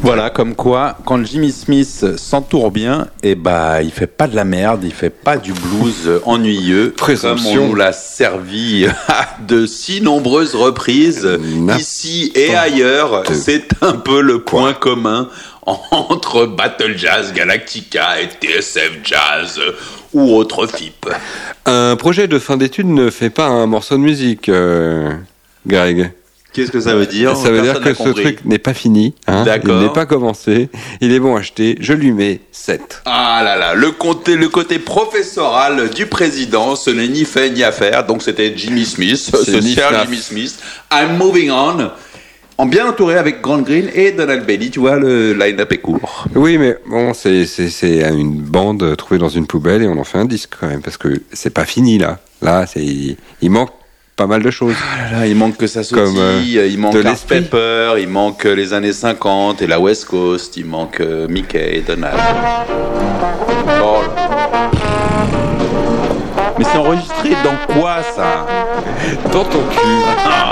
Voilà, comme quoi, quand Jimmy Smith s'entoure bien, il fait pas de la merde, il fait pas du blues ennuyeux, Présomption. comme on nous l'a servi à de si nombreuses reprises, ici et ailleurs. C'est un peu le point commun entre Battle Jazz, Galactica et TSF Jazz ou autre FIP. Un projet de fin d'études ne fait pas un morceau de musique, Greg. Qu'est-ce que ça veut dire? Ça veut dire que ce truc n'est pas fini, hein. D'accord. Il n'est pas commencé, il est bon à acheter, je lui mets 7. Ah là là, le côté professoral du président, ce n'est ni fait ni à faire, donc c'était Jimmy Smith, ce cher Jimmy Smith, I'm Moving On, en bien entouré avec Grant Green et Donald Bailey, tu vois, le line-up est court. Oui, mais bon, c'est une bande trouvée dans une poubelle et on en fait un disque quand même, parce que c'est pas fini là. Là, il manque pas mal de choses. Ah là là, il manque que ça sautille, il manque Art Pepper, il manque les années 50 et la West Coast, il manque Mickey et Donald. Oh là. Mais c'est enregistré dans quoi ça? Dans ton cul.